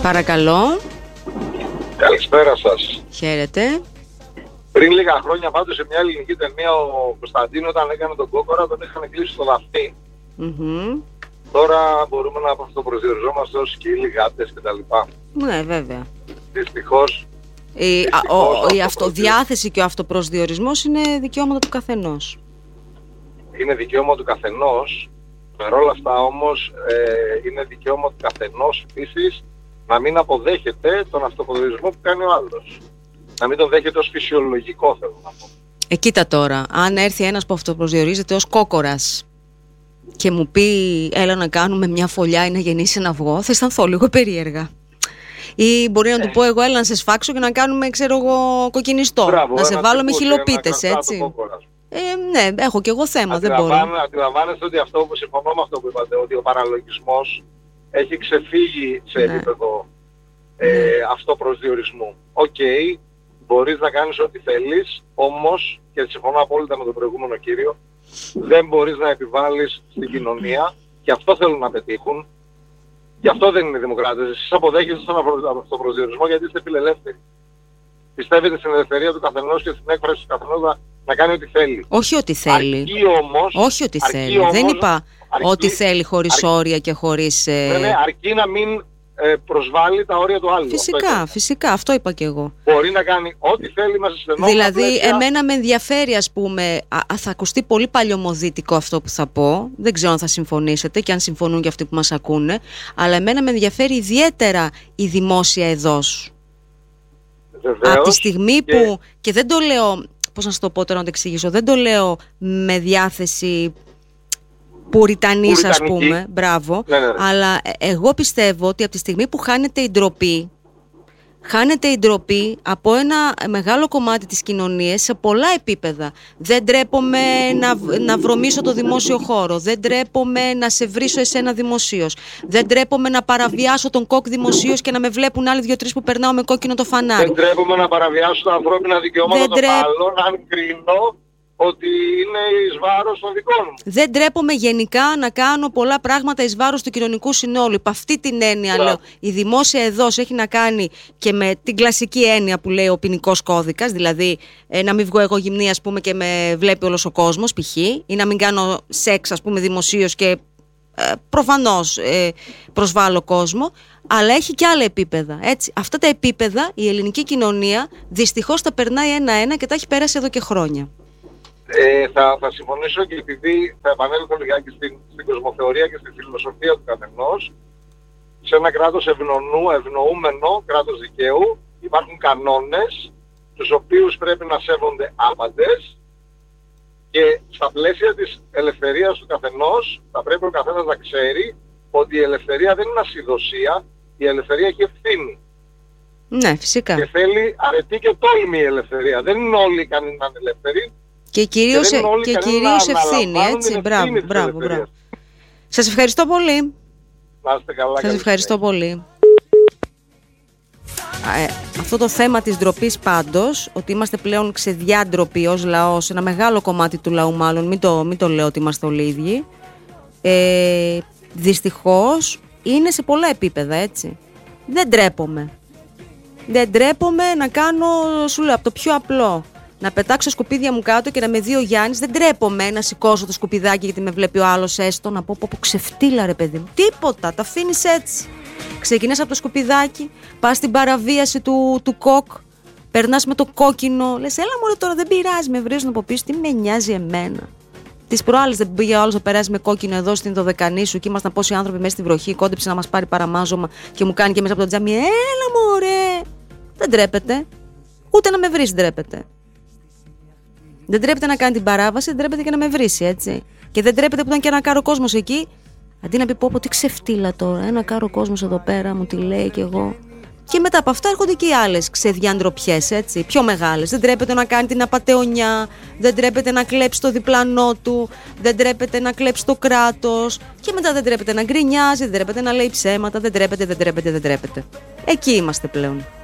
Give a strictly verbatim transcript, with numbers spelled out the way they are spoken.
Παρακαλώ. Καλησπέρα σας. Χαίρετε. Πριν λίγα χρόνια πάντως σε μια ελληνική ταινία ο Κωνσταντίνο όταν έκανε τον Κόκορα τον είχαν κλείσει στο δαφνί. Mm-hmm. Τώρα μπορούμε να αυτοπροσδιοριζόμαστε ως σκύλοι, γάτες κτλ. Ναι, βέβαια. Δυστυχώς. Η, δυστυχώς ο, η αυτοδιάθεση και ο αυτοπροσδιορισμός είναι δικαιώματα του καθενός. Είναι δικαίωμα του καθενός. Παρ' όλα αυτά όμως ε, είναι δικαίωμα του καθενός επίσης να μην αποδέχεται τον αυτοπροσδιορισμό που κάνει ο άλλος. Να μην τον δέχεται ως φυσιολογικό, θέλω να πω. Ε, κοίτα τώρα, αν έρθει ένας που αυτοπροσδιορίζεται ως κόκορας και μου πει έλα να κάνουμε μια φωλιά ή να γεννήσει ένα αυγό, θα αισθανθώ λίγο περίεργα. Ή μπορεί να του πω εγώ έλα να σε σφάξω και να κάνουμε, ξέρω εγώ, κοκκινιστό. Μπράβο, να σε βάλω με χιλοπίτες, έτσι. Ε, ναι, έχω και εγώ θέμα, δεν μπορώ. Αντιλαμβάνεστε ότι αυτό που συμφωνώ με αυτό που είπατε, ότι ο παραλογισμός έχει ξεφύγει σε ναι. επίπεδο ε, ναι. αυτοπροσδιορισμού. Οκ, okay, μπορείς να κάνεις ό,τι θέλεις, όμως, και συμφωνώ απόλυτα με τον προηγούμενο κύριο, δεν μπορείς να επιβάλλεις στην κοινωνία, και αυτό θέλουν να πετύχουν, και αυτό δεν είναι δημοκράτες. Εσείς αποδέχεστε στον αυτοπροσδιορισμό γιατί είστε φιλελεύθεροι. Πιστεύετε στην ελευθερία του καθενός και στην έκφραση του καθενός να, να κάνει ό,τι θέλει. Όχι ό,τι θέλει. Αρκεί όμως, Όχι ό,τι αρκεί θέλει. Όμως, δεν είπα αρκεί, ό,τι θέλει χωρίς αρκεί, όρια και χωρίς... Ε... Ναι, ναι, αρκεί να μην ε, προσβάλλει τα όρια του άλλου. Φυσικά, αυτό φυσικά. Αυτό είπα και εγώ. Μπορεί να κάνει ό,τι θέλει μέσα σε νόμο. Δηλαδή, πλαίσια. Εμένα με ενδιαφέρει, ας πούμε, α, α, θα ακουστεί πολύ παλιωμοδίτικο αυτό που θα πω. Δεν ξέρω αν θα συμφωνήσετε και αν συμφωνούν και αυτοί που μας ακούνε. Αλλά εμένα με ενδιαφέρει ιδιαίτερα η δημόσια εδώς. Βεβαίως, από τη στιγμή και... που, και δεν το λέω, πώς να σου το πω τώρα να το εξηγήσω, δεν το λέω με διάθεση πουριτανής, ας πούμε, μπράβο, ναι, ναι, ναι. αλλά εγώ πιστεύω ότι από τη στιγμή που χάνεται η ντροπή, χάνεται η ντροπή από ένα μεγάλο κομμάτι της κοινωνίας σε πολλά επίπεδα. Δεν ντρέπομαι να, να βρωμίσω το δημόσιο χώρο. Δεν ντρέπομαι να σε βρίσω εσένα δημοσίως. Δεν ντρέπομαι να παραβιάσω τον κοκ δημοσίως και να με βλέπουν άλλοι δύο-τρεις που περνάω με κόκκινο το φανάρι. Δεν ντρέπομαι να παραβιάσω τα ανθρώπινα δικαιώματα των ντρέπ... άλλων, αν κρίνω ότι είναι εις βάρος των δικών μου. Δεν ντρέπομαι γενικά να κάνω πολλά πράγματα εις βάρος του κοινωνικού συνόλου. Υπ' αυτή την έννοια, λέω, η δημόσια εδώς έχει να κάνει και με την κλασική έννοια που λέει ο ποινικός κώδικας, δηλαδή ε, να μην βγω εγώ γυμνή, ας πούμε, και με βλέπει όλος ο κόσμος, π.χ. ή να μην κάνω σεξ, ας πούμε, δημοσίως και ε, προφανώς ε, προσβάλλω κόσμο. Αλλά έχει και άλλα επίπεδα. Έτσι. Αυτά τα επίπεδα η ελληνική κοινωνία δυστυχώς τα περνάει ένα-ένα και τα έχει πέρασει εδώ και χρόνια. Ε, θα, θα συμφωνήσω και επειδή θα επανέλθω λιγάκι στην, στην κοσμοθεωρία και στη φιλοσοφία του καθενός, σε ένα κράτος ευνονού, ευνοούμενο, κράτος δικαίου, υπάρχουν κανόνες τους οποίους πρέπει να σέβονται άπαντες και στα πλαίσια της ελευθερίας του καθενός θα πρέπει ο καθένας να ξέρει ότι η ελευθερία δεν είναι ασυδοσία, η ελευθερία έχει ευθύνη. Ναι, φυσικά. Και θέλει αρετή και τόλμη η ελευθερία. Δεν είναι όλοι ικανοί να είναι ελεύθεροι. Και κυρίως, και και κυρίως ευθύνη, έτσι. Μπράβο, μπράβο, μπράβο. Σας ευχαριστώ πολύ. Να είστε καλά. Σας ευχαριστώ πολύ. Ε, αυτό το θέμα της ντροπής πάντως, ότι είμαστε πλέον ξεδιάντροποι ως λαός, ένα μεγάλο κομμάτι του λαού μάλλον, μην το, μην το λέω ότι είμαστε όλοι ίδιοι, ε, δυστυχώς είναι σε πολλά επίπεδα, έτσι. Δεν ντρέπομαι. Δεν ντρέπομαι να κάνω, σου λέω, από το πιο απλό. Να πετάξω σκουπίδια μου κάτω και να με δει ο Γιάννης. Δεν ντρέπομαι να σηκώσω το σκουπιδάκι γιατί με βλέπει ο άλλος έστω. Να πω πω πω ξεφτύλα ρε παιδί μου. Τίποτα, τα αφήνεις έτσι. Ξεκινάς από το σκουπιδάκι, πας στην παραβίαση του, του κοκ, περνάς με το κόκκινο. Λες έλα μωρέ τώρα δεν πειράζει, με βρίζουν από πίσω, τι με νοιάζει εμένα. Τις προάλλες δεν πήγε ο άλλος να περάσει με κόκκινο εδώ στην Δωδεκανήσου και ήμασταν πόσοι άνθρωποι μέσα στη βροχή, κόντεψε να μας πάρει παραμάζωμα και μου κάνει και μέσα από το τζάμι. Έλα μωρέ. Δεν ντρέπεται. Ούτε να με βρει ντρέπεται. Δεν ντρέπεται να κάνει την παράβαση, δεν ντρέπεται και να με βρίσει, έτσι. Και δεν ντρέπεται που ήταν και ένα κάρο κόσμος εκεί. Αντί να πει πω, πω τι ξεφτύλα τώρα, ένα κάρο κόσμος εδώ πέρα μου τη λέει κι εγώ. Και μετά από αυτά έρχονται και οι άλλες ξεδιαντροπιές, έτσι, πιο μεγάλες. Δεν ντρέπεται να κάνει την απατεωνιά, δεν ντρέπεται να κλέψει το διπλανό του, δεν ντρέπεται να κλέψει το κράτος. Και μετά δεν ντρέπεται να γκρινιάζει, δεν ντρέπεται να λέει ψέματα, δεν ντρέπεται, δεν ντρέπεται, δεν ντρέπεται. Εκεί είμαστε πλέον.